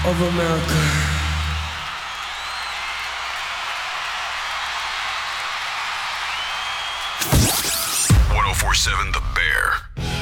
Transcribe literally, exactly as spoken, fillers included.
of America. one oh four point seven The Bear.